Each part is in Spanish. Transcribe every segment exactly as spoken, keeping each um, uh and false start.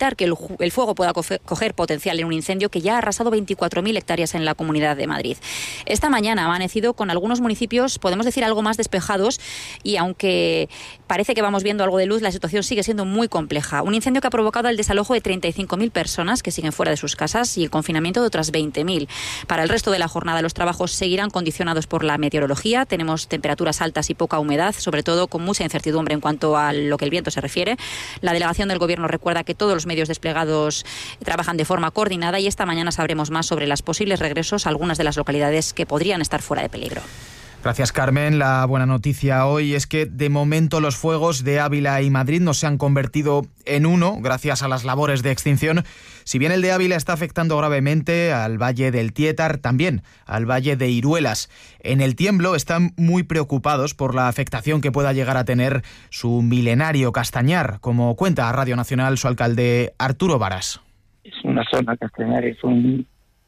evitar que el, el fuego pueda coger potencial en un incendio que ya ha arrasado veinticuatro mil hectáreas en la Comunidad de Madrid. Esta mañana ha amanecido con algunos municipios, podemos decir, algo más despejados, y aunque parece que vamos viendo algo de luz, la situación sigue siendo muy compleja. Un incendio que ha provocado el desalojo de treinta y cinco mil personas que siguen fuera de sus casas y el confinamiento de otras veinte mil. Para el resto de la jornada, los trabajos seguirán condicionados por la meteorología. Tenemos temperaturas altas y poca humedad, sobre todo con mucha incertidumbre en cuanto a lo que el viento se refiere. La delegación del Gobierno recuerda que todos los medios desplegados trabajan de forma coordinada y esta mañana sabremos más sobre los posibles regresos a algunas de las localidades que podrían estar fuera de peligro. Gracias, Carmen. La buena noticia hoy es que de momento los fuegos de Ávila y Madrid no se han convertido en uno gracias a las labores de extinción. Si bien el de Ávila está afectando gravemente al Valle del Tietar, también al Valle de Iruelas. En el Tiemblo están muy preocupados por la afectación que pueda llegar a tener su milenario Castañar, como cuenta a Radio Nacional su alcalde Arturo Varas. Es una zona, Castañar es un...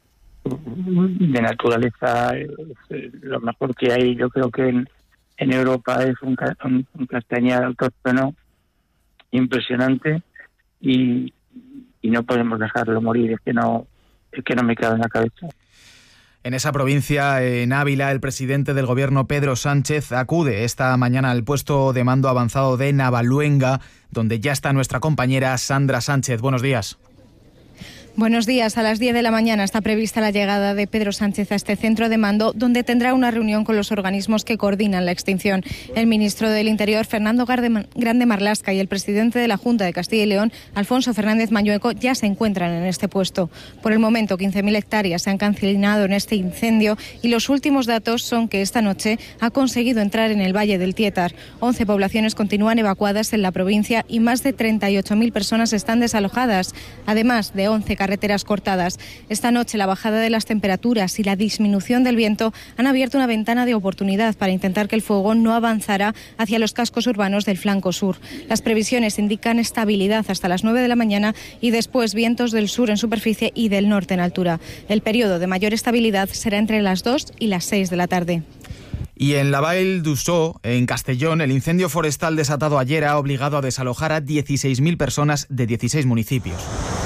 de naturaleza, es lo mejor que hay. Yo creo que en, en Europa es un, un, un castañar autóctono impresionante y, y no podemos dejarlo morir, es que no, es que no me cabe en la cabeza. En esa provincia, en Ávila, el presidente del Gobierno, Pedro Sánchez, acude esta mañana al puesto de mando avanzado de Navaluenga, donde ya está nuestra compañera Sandra Sánchez. Buenos días. Buenos días. A las diez de la mañana está prevista la llegada de Pedro Sánchez a este centro de mando, donde tendrá una reunión con los organismos que coordinan la extinción. El ministro del Interior, Fernando Grande Marlaska, y el presidente de la Junta de Castilla y León, Alfonso Fernández Mañueco, ya se encuentran en este puesto. Por el momento, quince mil hectáreas se han calcinado en este incendio y los últimos datos son que esta noche ha conseguido entrar en el Valle del Tietar. once poblaciones continúan evacuadas en la provincia y más de treinta y ocho mil personas están desalojadas, además de once carreteras cortadas. Esta noche la bajada de las temperaturas y la disminución del viento han abierto una ventana de oportunidad para intentar que el fuego no avanzara hacia los cascos urbanos del flanco sur. Las previsiones indican estabilidad hasta las nueve de la mañana y después vientos del sur en superficie y del norte en altura. El periodo de mayor estabilidad será entre las dos y las seis de la tarde. Y en la Vall d'Uixó, en Castellón, el incendio forestal desatado ayer ha obligado a desalojar a dieciséis mil personas de dieciséis municipios.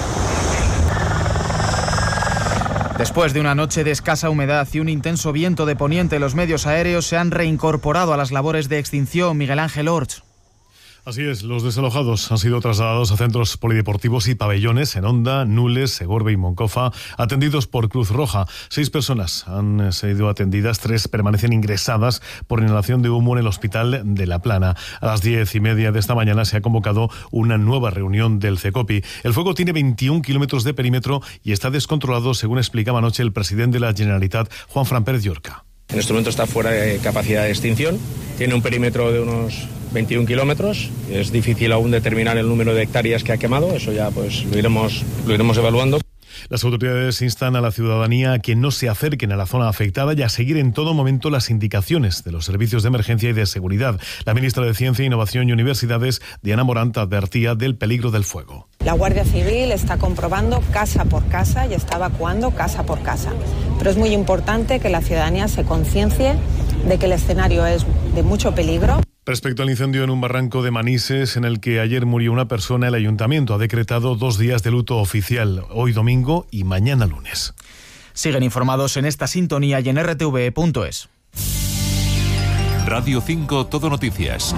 Después de una noche de escasa humedad y un intenso viento de poniente, los medios aéreos se han reincorporado a las labores de extinción. Miguel Ángel Orts. Así es, los desalojados han sido trasladados a centros polideportivos y pabellones en Onda, Nules, Segorbe y Moncofa, atendidos por Cruz Roja. Seis personas han sido atendidas, tres permanecen ingresadas por inhalación de humo en el hospital de La Plana. A las diez y media de esta mañana se ha convocado una nueva reunión del CECOPI. El fuego tiene veintiún kilómetros de perímetro y está descontrolado, según explicaba anoche el presidente de la Generalitat, Juanfran Pérez Llorca. En este momento está fuera de capacidad de extinción, tiene un perímetro de unos veintiún kilómetros, es difícil aún determinar el número de hectáreas que ha quemado, eso ya pues lo iremos, lo iremos evaluando. Las autoridades instan a la ciudadanía a que no se acerquen a la zona afectada y a seguir en todo momento las indicaciones de los servicios de emergencia y de seguridad. La ministra de Ciencia, Innovación y Universidades, Diana Morant, advertía del peligro del fuego. La Guardia Civil está comprobando casa por casa y está evacuando casa por casa. Pero es muy importante que la ciudadanía se conciencie de que el escenario es de mucho peligro. Respecto al incendio en un barranco de Manises, en el que ayer murió una persona, el ayuntamiento ha decretado dos días de luto oficial, hoy domingo y mañana lunes. Siguen informados en esta sintonía y en erre te ve punto es. Radio cinco Todo Noticias.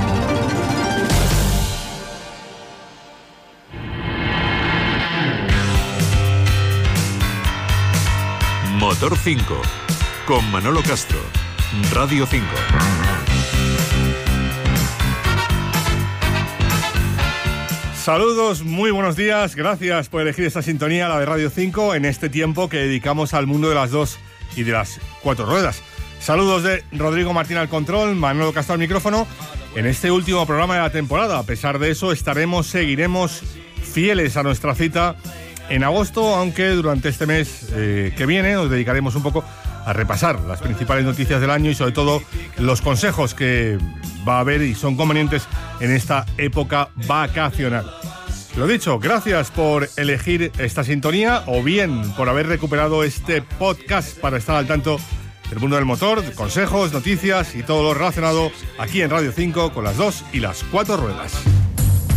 Motor cinco, con Manolo Castro, Radio cinco. Saludos, muy buenos días, gracias por elegir esta sintonía, la de Radio cinco, en este tiempo que dedicamos al mundo de las dos y de las cuatro ruedas. Saludos de Rodrigo Martín al control, Manolo Castro al micrófono, en este último programa de la temporada. A pesar de eso, estaremos, seguiremos fieles a nuestra cita en agosto, aunque durante este mes eh, que viene nos dedicaremos un poco a repasar las principales noticias del año y sobre todo los consejos que va a haber y son convenientes en esta época vacacional. Lo dicho, gracias por elegir esta sintonía o bien por haber recuperado este podcast para estar al tanto del mundo del motor, consejos, noticias y todo lo relacionado aquí en Radio cinco con las dos y las cuatro ruedas.